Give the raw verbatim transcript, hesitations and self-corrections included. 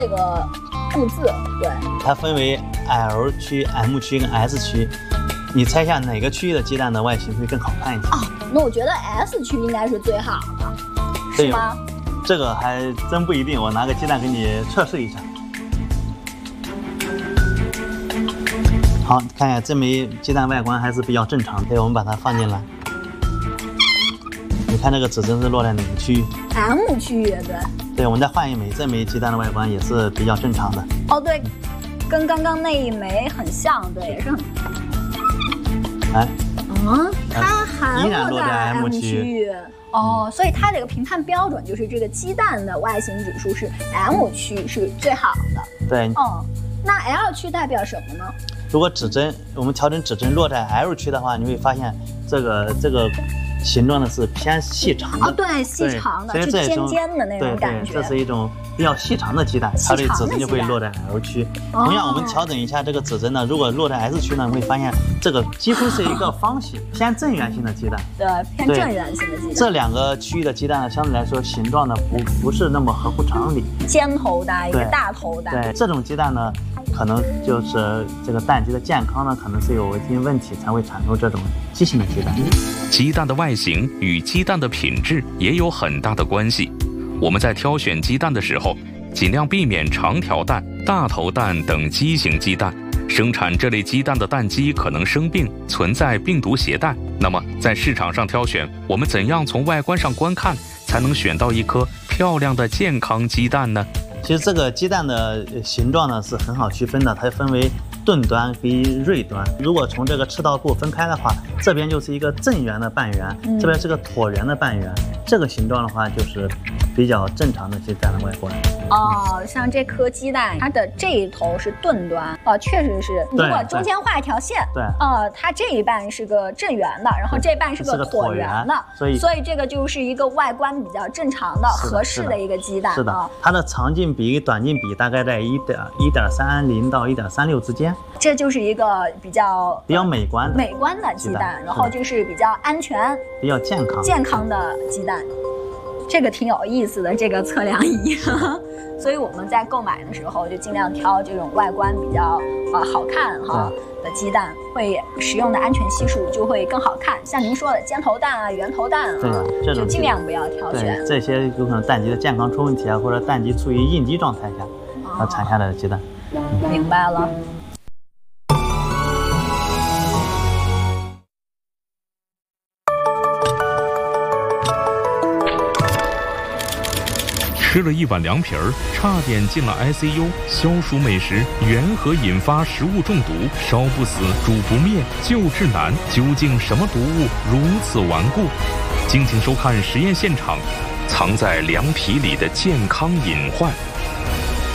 这个数字，对， 它分为 L 区、M 区跟 S 区。你猜一下哪个区域的鸡蛋的外形会更好看一些？ 哦，那我觉得 S 区应该是最好的，是吗？ 这个还真不一定，我拿个鸡蛋给你测试一下。好，看一下这枚鸡蛋外观还是比较正常，所以我们把它放进来。你看这个指针是落在哪个区域 ？M 区域，对。 对，我们再换一枚，这枚鸡蛋的外观也是比较正常的。 哦，对，跟刚刚那一枚很像，对，也是很。 哎， 嗯，它还依然落在 M 区域。哦，所以它这个评判标准就是这个鸡蛋的外形指数是 M 区是最好的。 对。 哦，那 L 区代表什么呢？ 如果指针我们调整指针落在 L 区的话，你会发现这个这个形状呢是偏细长的。 哦，对，细长的，是尖尖的那种感觉。 对对，这是一种比较细长的鸡蛋，它的指针就会落在 L 区。 哦、 同样，我们调整一下这个指针呢，如果落在 S 区呢，你会发现这个几乎是一个方形，偏正圆形的鸡蛋。 对，偏正圆形的鸡蛋。 这两个区域的鸡蛋呢，相对来说形状呢不不是那么合乎常理。 尖头蛋，一个大头蛋。 对，这种鸡蛋呢，可能就是这个蛋鸡的健康呢，可能是有一定问题，才会产出这种畸形的鸡蛋。 鸡蛋的外形与鸡蛋的品质也有很大的关系。我们在挑选鸡蛋的时候，尽量避免长条蛋、大头蛋等畸形鸡蛋。生产这类鸡蛋的蛋鸡可能生病，存在病毒携带。那么在市场上挑选，我们怎样从外观上观看，才能选到一颗漂亮的健康鸡蛋呢？ 其实这个鸡蛋的形状呢是很好区分的，它分为钝端跟锐端。如果从这个赤道部分开的话，这边就是一个正圆的半圆，嗯、这边是个椭圆的半圆。这个形状的话，就是比较正常的鸡蛋的外观。 哦，像这颗鸡蛋，它的这一头是钝端，哦，确实是。如果中间画一条线， 对， 呃，它这一半是个正圆的，然后这半是个椭圆的， 所以所以这个就是一个外观比较正常的、合适的一个鸡蛋。 是的，它的长径比短径比大概在一点一点三零到一点三六之间。 这就是一个比较比较美观的美观的鸡蛋，然后就是比较安全、 比较健康、 健康的鸡蛋。这个挺有意思的，这个测量仪，所以我们在购买的时候就尽量挑这种外观比较呃好看哈的鸡蛋，会使用的安全系数就会更好看。像您说的尖头蛋啊、圆头蛋啊， 这就尽量不要挑选。 这些有可能蛋鸡的健康出问题啊，或者蛋鸡处于应激状态下，它产下来的鸡蛋。 明白了。 吃了一碗凉皮儿，差点进了 I C U。消暑美食缘何引发食物中毒？烧不死，煮不灭，救治难。究竟什么毒物如此顽固？敬请收看实验现场，藏在凉皮里的健康隐患。